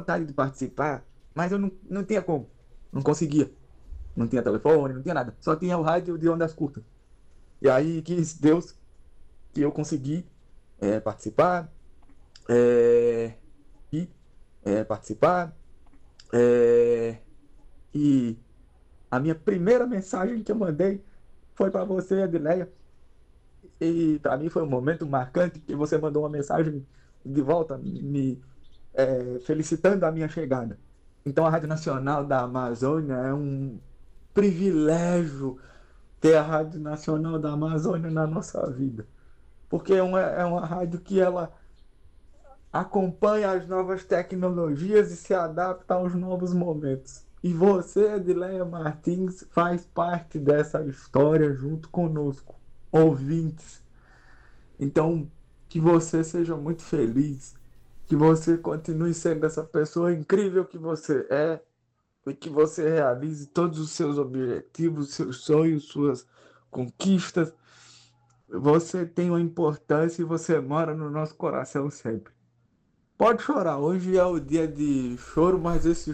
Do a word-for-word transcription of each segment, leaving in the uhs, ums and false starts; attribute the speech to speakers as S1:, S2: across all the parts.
S1: vontade de participar, mas eu não, não tinha como. Não conseguia. Não tinha telefone, não tinha nada. Só tinha o rádio de ondas curtas. E aí quis Deus que eu consegui é, participar, é, e é, participar, é, e a minha primeira mensagem que eu mandei foi para você, Edileia, e para mim foi um momento marcante que você mandou uma mensagem de volta me é, felicitando a minha chegada. Então a Rádio Nacional da Amazônia é um privilégio ter a Rádio Nacional da Amazônia na nossa vida, porque é uma, é uma rádio que ela acompanha as novas tecnologias e se adapta aos novos momentos. E você, Edileia Martins, faz parte dessa história junto conosco, ouvintes. Então, que você seja muito feliz, que você continue sendo essa pessoa incrível que você é, e que você realize todos os seus objetivos, seus sonhos, suas conquistas. Você tem uma importância e você mora no nosso coração sempre. Pode chorar, hoje é o dia de choro, mas esse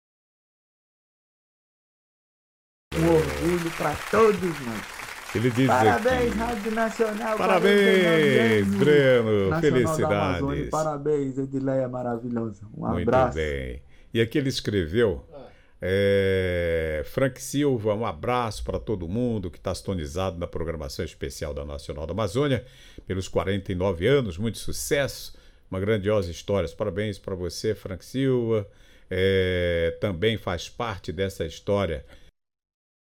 S1: é um orgulho para todos nós.
S2: Ele diz
S1: Parabéns,
S2: aqui.
S1: Rádio Nacional.
S2: Parabéns, Breno.
S1: Nacional
S2: Felicidades.
S1: Parabéns, Edileia maravilhosa. Um
S2: Muito
S1: abraço.
S2: bem. E aqui ele escreveu, é, Frank Silva, um abraço para todo mundo que está sintonizado na programação especial da Nacional da Amazônia, pelos quarenta e nove anos, muito sucesso, uma grandiosa história. Parabéns para você, Frank Silva. É, também faz parte dessa história